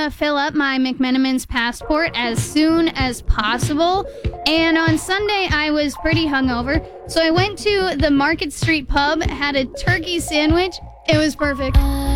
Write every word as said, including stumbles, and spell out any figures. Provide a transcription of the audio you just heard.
to fill up my McMenamins passport as soon as possible. And on Sunday, I was pretty hungover. So I went to the Market Street Pub, had a turkey sandwich. It was perfect.